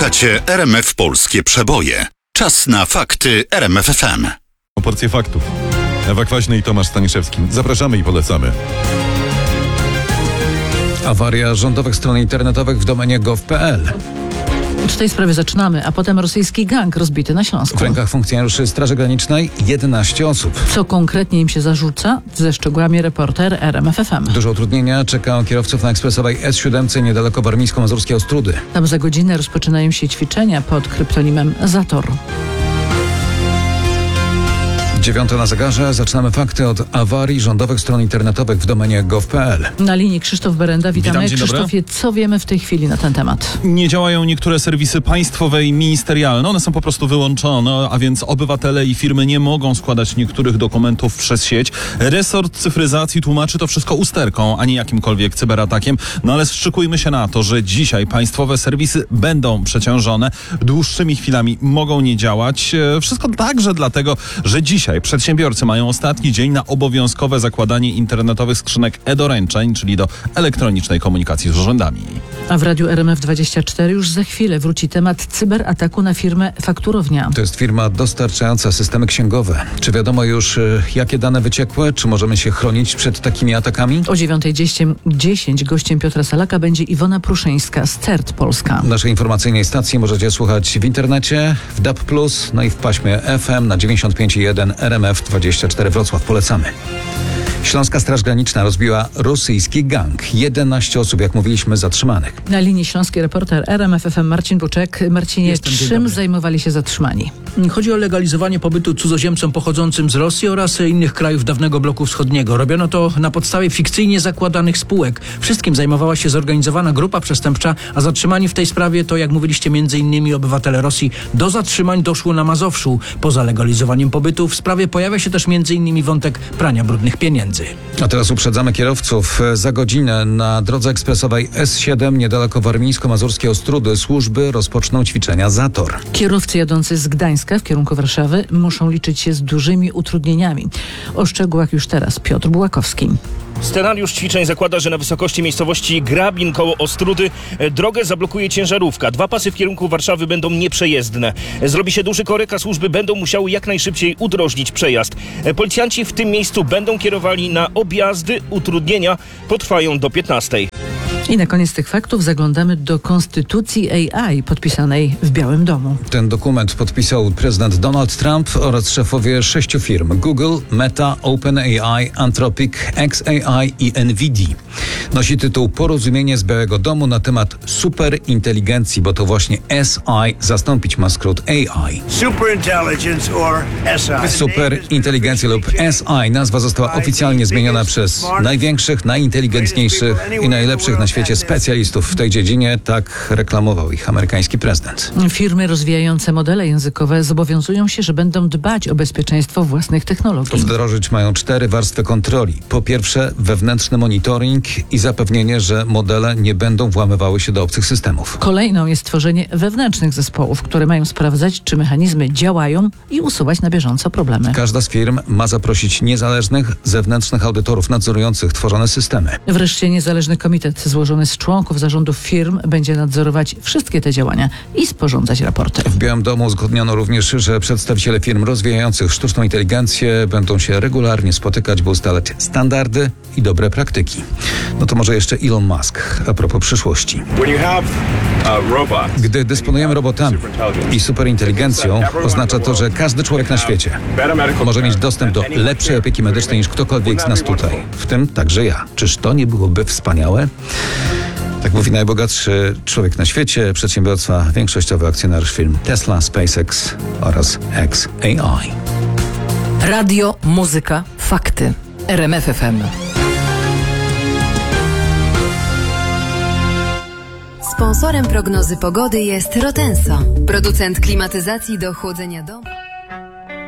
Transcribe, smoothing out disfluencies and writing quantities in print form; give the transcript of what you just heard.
Słuchacie RMF Polskie Przeboje. Czas na fakty RMF FM. O porcję faktów. Ewa Kwaśny i Tomasz Staniszewski. Zapraszamy i polecamy. Awaria rządowych stron internetowych w domenie gov.pl. Od tej sprawy zaczynamy, a potem rosyjski gang rozbity na Śląsku. W rękach funkcjonariuszy Straży Granicznej 11 osób. Co konkretnie im się zarzuca? Ze szczegółami reporter RMF FM. Duże utrudnienia czekają kierowców na ekspresowej S7 niedaleko warmińsko-mazurskiej Ostródy. Tam za godzinę rozpoczynają się ćwiczenia pod kryptonimem Zator. 9 na zegarze. Zaczynamy fakty od awarii rządowych stron internetowych w domenie gov.pl. Na linii Krzysztof Berenda. Witamy. Witam, dzień dobry. Krzysztofie, co wiemy w tej chwili na ten temat? Nie działają niektóre serwisy państwowe i ministerialne. One są po prostu wyłączone, a więc obywatele i firmy nie mogą składać niektórych dokumentów przez sieć. Resort cyfryzacji tłumaczy to wszystko usterką, a nie jakimkolwiek cyberatakiem. No ale szykujmy się na to, że dzisiaj państwowe serwisy będą przeciążone. Dłuższymi chwilami mogą nie działać. Wszystko także dlatego, że dzisiaj przedsiębiorcy mają ostatni dzień na obowiązkowe zakładanie internetowych skrzynek e-doręczeń, czyli do elektronicznej komunikacji z urzędami. A w Radiu RMF24 już za chwilę wróci temat cyberataku na firmę Fakturownia. To jest firma dostarczająca systemy księgowe. Czy wiadomo już, jakie dane wyciekły? Czy możemy się chronić przed takimi atakami? O 9:10 gościem Piotra Salaka będzie Iwona Pruszyńska z CERT Polska. Naszej informacyjnej stacji możecie słuchać w internecie, w DAB+, no i w paśmie FM na 95,1 RMF24 Wrocław. Polecamy. Śląska Straż Graniczna rozbiła rosyjski gang. 11 osób, jak mówiliśmy, zatrzymanych. Na linii śląskiej reporter RMF FM Marcin Buczek. Marcinie, czym zajmowali się zatrzymani? Chodzi o legalizowanie pobytu cudzoziemcom pochodzącym z Rosji oraz innych krajów dawnego bloku wschodniego. Robiono to na podstawie fikcyjnie zakładanych spółek. Wszystkim zajmowała się zorganizowana grupa przestępcza, a zatrzymani w tej sprawie to, jak mówiliście, m.in. obywatele Rosji. Do zatrzymań doszło na Mazowszu. Poza legalizowaniem pobytu w sprawie pojawia się też m.in. wątek prania brudnych pieniędzy. A teraz uprzedzamy kierowców. Za godzinę na drodze ekspresowej S7 niedaleko warmińsko-mazurskiej Ostródy służby rozpoczną ćwiczenia Zator. Kierowcy jadący z Gdańska w kierunku Warszawy muszą liczyć się z dużymi utrudnieniami. O szczegółach już teraz Piotr Bułakowski. Scenariusz ćwiczeń zakłada, że na wysokości miejscowości Grabin koło Ostródy drogę zablokuje ciężarówka. 2 pasy w kierunku Warszawy będą nieprzejezdne. Zrobi się duży korek, a służby będą musiały jak najszybciej udrożnić przejazd. Policjanci w tym miejscu będą kierowali na objazdy. Utrudnienia potrwają do 15:00. I na koniec tych faktów zaglądamy do konstytucji AI podpisanej w Białym Domu. Ten dokument podpisał prezydent Donald Trump oraz szefowie 6 firm: Google, Meta, OpenAI, Anthropic, xAI i NVIDIA. Nosi tytuł Porozumienie z Białego Domu na temat superinteligencji, bo to właśnie SI zastąpić ma skrót AI. Superinteligencja lub SI. Nazwa została oficjalnie zmieniona przez największych, najinteligentniejszych i najlepszych na świecie specjalistów w tej dziedzinie. Tak reklamował ich amerykański prezydent. Firmy rozwijające modele językowe zobowiązują się, że będą dbać o bezpieczeństwo własnych technologii. Wdrożyć mają 4 warstwy kontroli. Po pierwsze, wewnętrzny monitoring i zapewnienie, że modele nie będą włamywały się do obcych systemów. Kolejną jest tworzenie wewnętrznych zespołów, które mają sprawdzać, czy mechanizmy działają i usuwać na bieżąco problemy. Każda z firm ma zaprosić niezależnych, zewnętrznych audytorów nadzorujących tworzone systemy. Wreszcie niezależny komitet złożony z członków zarządów firm będzie nadzorować wszystkie te działania i sporządzać raporty. W Białym Domu uzgodniono również, że przedstawiciele firm rozwijających sztuczną inteligencję będą się regularnie spotykać, by ustalać standardy i dobre praktyki. No to może jeszcze Elon Musk a propos przyszłości. Gdy dysponujemy robotami i superinteligencją, oznacza to, że każdy człowiek na świecie może mieć dostęp do lepszej opieki medycznej niż ktokolwiek z nas tutaj, w tym także ja. Czyż to nie byłoby wspaniałe? Tak mówi najbogatszy człowiek na świecie, przedsiębiorca, większościowy akcjonariusz firm Tesla, SpaceX oraz xAI. Radio, muzyka, fakty. RMF FM. Sponsorem prognozy pogody jest Rotenso, producent klimatyzacji do chłodzenia domu.